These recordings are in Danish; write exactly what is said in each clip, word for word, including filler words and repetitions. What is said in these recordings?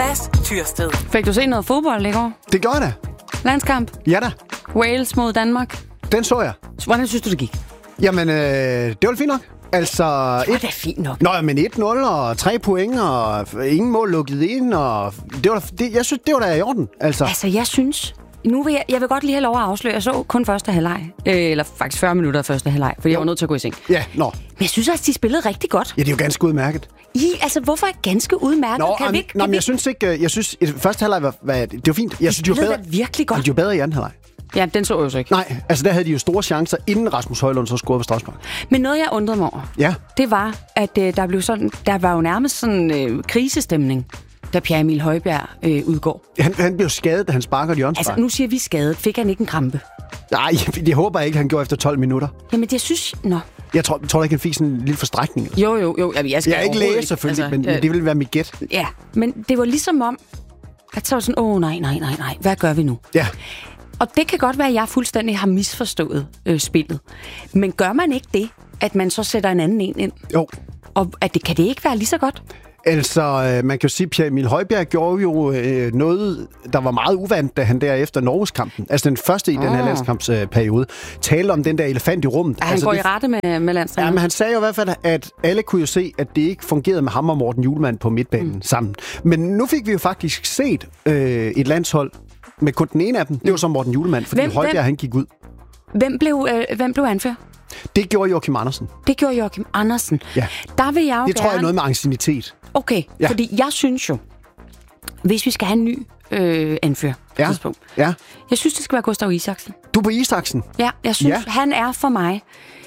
Mads Tyrsted. Fik du set noget fodbold i går? Det gjorde jeg da. Landskamp? Ja da. Wales mod Danmark? Den så jeg. Hvordan synes du, det gik? Jamen, øh, det var fint nok. Altså, det var da fint nok. Nå, men et nul og tre point og ingen mål lukket ind. Og det var, det, jeg synes, det var da i orden. Altså, altså jeg synes... Nu vil jeg, jeg vil godt lige have lov at afsløre. Jeg så kun første halvleg. Øh, eller faktisk fyrre minutter af første halvleg, for jeg var nødt til at gå i seng. Ja, nå. Men jeg synes også, de spillede rigtig godt. Ja, det er jo ganske udmærket. I, altså, hvorfor er ganske udmærket? Nå, kan am, vi ikke, nå, men vi... jeg synes ikke... Jeg synes, første halvleg var... Hvad, det var fint. Jeg de synes, de var bedre. virkelig godt. De var bedre i anden halvleg. Ja, den så jeg jo så ikke. Nej, altså der havde de jo store chancer, inden Rasmus Højlund så scorede på straffespark. Men noget, jeg undrede mig over, ja. det var, at øh, der blev sådan... Der var jo nærmest sådan øh, krisestemning, da Pierre Emil Højbjerg øh, udgår. Han, han blev skadet, da han sparker hjørnespark. Altså, nu siger vi skadet. Fik han ikke en krampe? Nej, jeg, jeg håber ikke, han gjorde efter tolv minutter. Jamen, det synes... Nå. Jeg tror, tror ikke, han fik sådan en lille forstrækning. Eller? Jo, jo, jo. Jeg, skal jeg er ikke læge, selvfølgelig, altså, men, øh, men det ville være mit gæt. Ja, men det var ligesom om, at så var sådan, åh nej, nej, nej, nej, hvad gør vi nu? Ja. Og det kan godt være, at jeg fuldstændig har misforstået øh, spillet. Men gør man ikke det, at man så sætter en anden en ind? Jo. Og at det, kan det ikke være lige så godt? Altså, øh, man kan jo sige, at Pierre Emil Højbjerg gjorde jo øh, noget, der var meget uvandt, da han derefter Norgeskampen, altså den første i oh. den her landskampsperiode, øh, talte om den der elefant i rummet. Ja, han altså, går det, i rette med, med landstræner. Ja, men han sagde jo i hvert fald, at alle kunne jo se, at det ikke fungerede med ham og Morten Hjulmand på midtbanen mm. sammen. Men nu fik vi jo faktisk set øh, et landshold med kun den ene af dem. Det var så Morten Hjulmand, fordi hvem, Højbjerg hvem, han gik ud. Hvem blev, øh, hvem blev anført? Det gjorde Joachim Andersen. Det gjorde Joachim Andersen. Ja. Der vil jeg jo Det tror gerne... jeg er noget med anciennitet. Okay, ja. Fordi jeg synes jo, hvis vi skal have en ny øh, anfører ja. tidspunkt, ja. jeg synes, det skal være Gustav Isaksen. Du er på Isaksen? Ja, jeg synes, ja. han er for mig...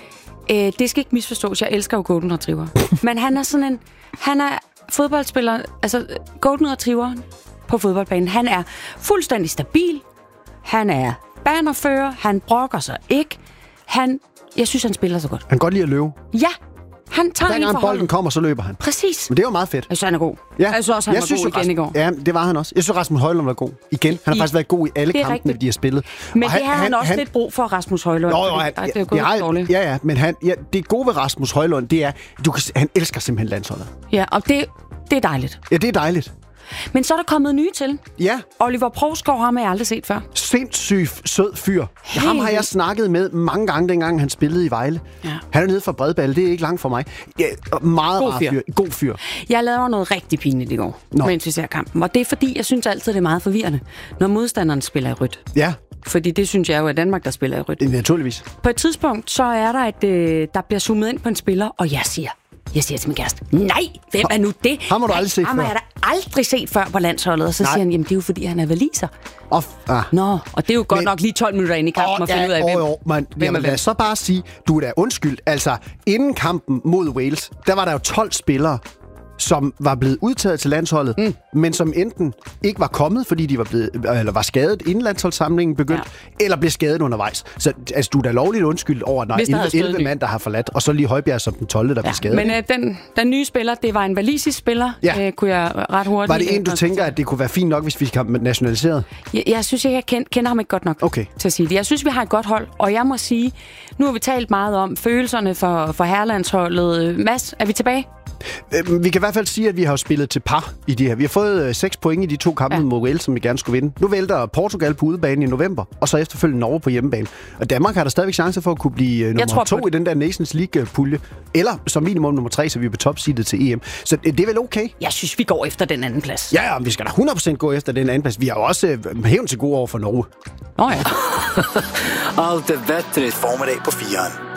Øh, det skal ikke misforstås, jeg elsker jo Golden Retriever. Men han er sådan en... Han er fodboldspiller... Altså, Golden Retriever på fodboldbanen. Han er fuldstændig stabil. Han er banerfører. Han brokker sig ikke. Han... Jeg synes, han spiller så godt. Han kan godt lide at løbe. Ja. Han tager Hver gang bolden kommer, så løber han. Præcis. Men det var meget fedt. Jeg synes, han er god. Ja. Jeg synes også, han jeg var synes, god igen Rasmus, i går. Ja, det var han også. Jeg synes, Rasmus Højlund var god. Igen. Han har I, faktisk været god i alle kampene, rigtigt. De har spillet. Men og det har han, han også han, lidt brug for, Rasmus Højlund. Jo, jo, han, det er gået ja, dårligt. Ja, ja. Men han, ja, det gode ved Rasmus Højlund, det er, du kan, han elsker simpelthen landsholdet. Ja, og det, det er dejligt. Ja, det er dejligt. Men så er der kommet nye til. Ja. Oliver Provsgaard har jeg aldrig set før. Sindssygt sød fyr. Hey. Ham har jeg snakket med mange gange, dengang han spillede i Vejle. Ja. Han er nede fra Bredballe, det er ikke langt for mig. Ja, meget God rar fyr. fyr. God fyr. Jeg lavede noget rigtig pinligt i går, Nå. mens vi ser kampen. Og det er fordi, jeg synes altid, det er meget forvirrende, når modstanderen spiller i rødt. Ja. Fordi det synes jeg jo er Danmark, der spiller i rødt. Naturligvis. På et tidspunkt, så er der, at øh, der bliver zoomet ind på en spiller, og jeg siger... Jeg siger til min kæreste, nej, hvem er nu det? Ham har du aldrig set før. Ham har jeg da aldrig set før på landsholdet. Og så nej. siger han, jamen det er jo fordi, han er valiser. Oh, ah. Nå, og det er jo godt men, nok lige tolv minutter ind i kampen oh, at finde ja, ud af, hvem, oh, oh, man, hvem jamen, er hvem. Lad så bare sige, du er da undskyld. Altså, inden kampen mod Wales, der var der jo tolv spillere, som var blevet udtaget til landsholdet, mm. men som enten ikke var kommet, fordi de var blevet eller var skadet inden landsholdssamlingen begyndte, ja. eller blev skadet undervejs. Så altså, du er da lovligt undskyldt over, når elleve mand, der har forladt, og så lige Højbjerg som den tolvte, der ja. blev skadet. Men øh, den, den nye spiller, det var en walisisk spiller, ja. øh, kunne jeg ret hurtigt... Var det en, du tænker, at det kunne være fint nok, hvis vi skal have nationaliseret? Jeg, jeg synes, jeg kender, kender ham ikke godt nok okay. til at sige det. Jeg synes, vi har et godt hold, og jeg må sige, nu har vi talt meget om følelserne for, for herrelandsholdet. Mads, er vi tilbage? Vi kan i hvert fald sige, at vi har spillet til par i de her. Vi har fået seks point i de to kampe ja. mod Wales, som vi gerne skulle vinde. Nu vælter Portugal på udebane i november, og så efterfølgende Norge på hjemmebane. Og Danmark har der stadigvæk chance for at kunne blive nummer to i den der Nations League-pulje. Eller som minimum nummer tre, så vi er på topseedet til E M. Så det er vel okay? Jeg synes, vi går efter den anden plads. Ja, ja, vi skal da hundrede procent gå efter den anden plads. Vi har jo også hævn til gode over for Norge. Nå ja. Allt är bättre. Formiddag på firen.